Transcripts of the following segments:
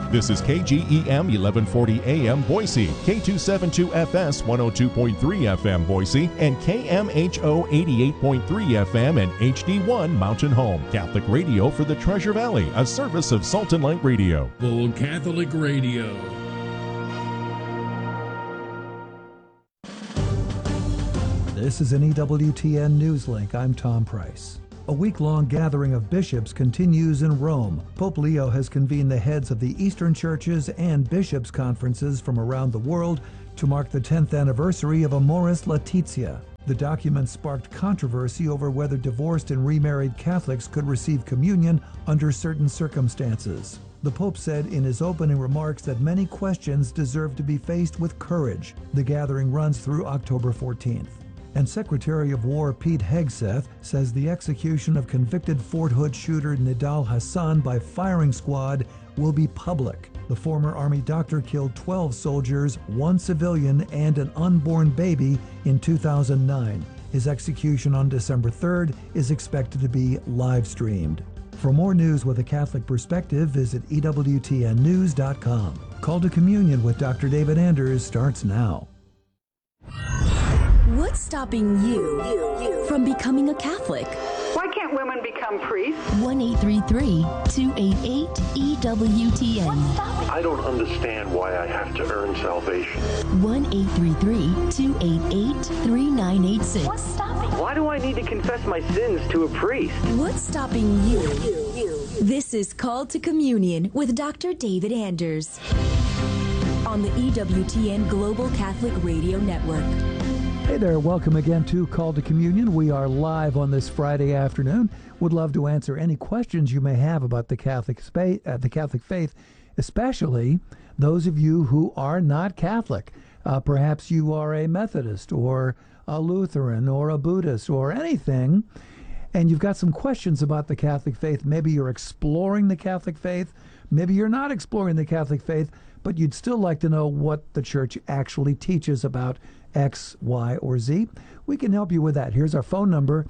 This is KGEM 1140 AM Boise, K272FS 102.3 FM Boise, and KMHO 88.3 FM and HD1 Mountain Home. Catholic radio for the Treasure Valley, a service of Salt and Light Radio. Full Catholic Radio. This is an EWTN Newslink. I'm Tom Price. A week-long gathering of bishops continues in Rome. Pope Leo has convened the heads of the Eastern churches and bishops' conferences from around the world to mark the 10th anniversary of Amoris Laetitia. The document sparked controversy over whether divorced and remarried Catholics could receive communion under certain circumstances. The Pope said in his opening remarks that many questions deserve to be faced with courage. The gathering runs through October 14th. And Secretary of War Pete Hegseth says the execution of convicted Fort Hood shooter Nidal Hassan by firing squad will be public. The former Army doctor killed 12 soldiers, 1 civilian, and an unborn baby in 2009. His execution on December 3rd is expected to be live-streamed. For more news with a Catholic perspective, visit EWTNnews.com. Call to Communion with Dr. David Anders starts now. What's stopping you from becoming a Catholic? Why can't women become priests? 1-833-288-EWTN. I don't understand why I have to earn salvation. 1-833-288-3986. What's stopping? Why do I need to confess my sins to a priest? What's stopping you? This is Called to Communion with Dr. David Anders on the EWTN Global Catholic Radio Network. Hey there, welcome again to Call to Communion. We are live on this Friday afternoon. Would love to answer any questions you may have about the Catholic faith, especially those of you who are not Catholic. Perhaps you are a Methodist or a Lutheran or a Buddhist or anything, and you've got some questions about the Catholic faith. Maybe you're exploring the Catholic faith. Maybe you're not exploring the Catholic faith, but you'd still like to know what the Church actually teaches about X, Y, or Z. We can help you with that. Here's our phone number,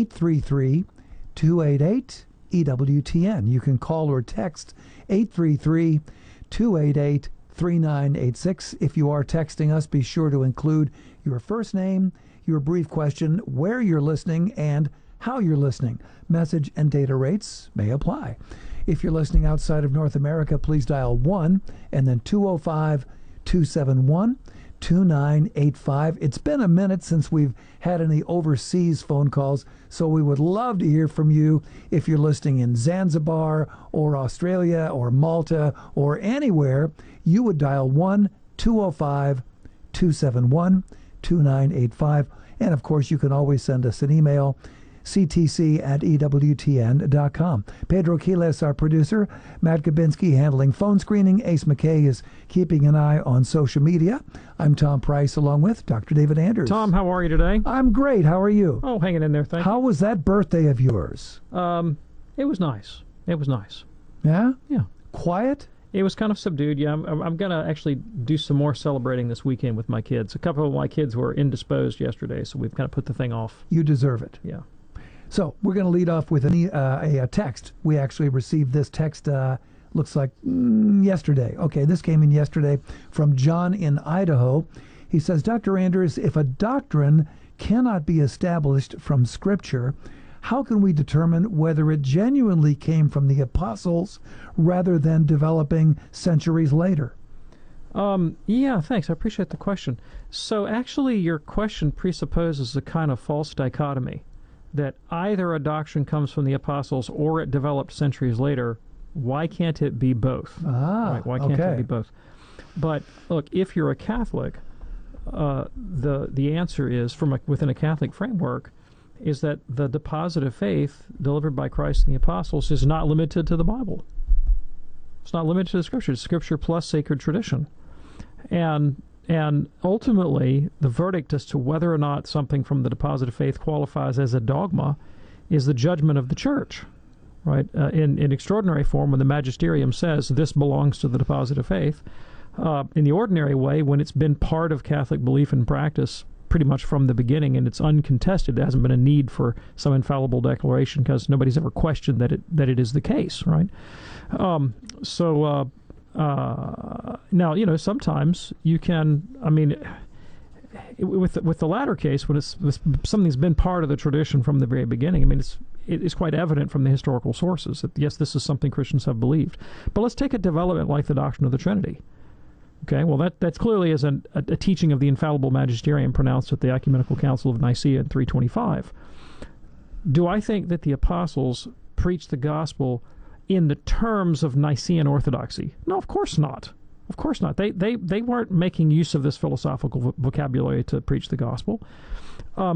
833-288-EWTN. You can call or text 833-288-3986. If you are texting us, be sure to include your first name, your brief question, where you're listening, and how you're listening. Message and data rates may apply. If you're listening outside of North America, please dial 1 and then 205-271-2985. It's been a minute since we've had any overseas phone calls, so we would love to hear from you if you're listening in Zanzibar or Australia or Malta or anywhere. You would dial 1-205-271-2985. And, of course, you can always send us an email, ctc@ewtn.com. Pedro Quiles, our producer. Matt Gabinski handling phone screening. Ace McKay is keeping an eye on social media. I'm Tom Price along with Dr. David Anders. Tom, how are you today? I'm great. How are you? Oh, hanging in there, thank you. How was that birthday of yours? It was nice. It was nice. Yeah? Yeah. Quiet? It was kind of subdued, yeah. I'm going to actually do some more celebrating this weekend with my kids. A couple of my kids were indisposed yesterday, so we've kind of put the thing off. You deserve it. Yeah. So we're going to lead off with a text. We actually received this text, looks like yesterday. Okay, this came in yesterday from John in Idaho. He says, Dr. Anders, if a doctrine cannot be established from Scripture, how can we determine whether it genuinely came from the apostles rather than developing centuries later? Yeah, thanks. I appreciate the question. So actually your question presupposes a kind of false dichotomy, that either a doctrine comes from the apostles or it developed centuries later. Why can't it be both? Right? Why can't it be both? But look, if you're a Catholic, the answer is, within a Catholic framework, is that the deposit of faith delivered by Christ and the apostles is not limited to the Bible. It's not limited to the Scripture. It's Scripture plus sacred tradition. And ultimately, the verdict as to whether or not something from the deposit of faith qualifies as a dogma is the judgment of the Church, right? In extraordinary form, when the magisterium says this belongs to the deposit of faith, in the ordinary way, when it's been part of Catholic belief and practice pretty much from the beginning and it's uncontested, there hasn't been a need for some infallible declaration because nobody's ever questioned that it is the case, right? Now, sometimes you can, with the latter case, when something's been part of the tradition from the very beginning, it's quite evident from the historical sources that, yes, this is something Christians have believed. But let's take a development like the doctrine of the Trinity. Okay, well, that clearly is a teaching of the infallible magisterium pronounced at the Ecumenical Council of Nicaea in 325. Do I think that the apostles preached the gospel in the terms of Nicene orthodoxy? No, of course not. Of course not. They weren't making use of this philosophical vocabulary to preach the gospel.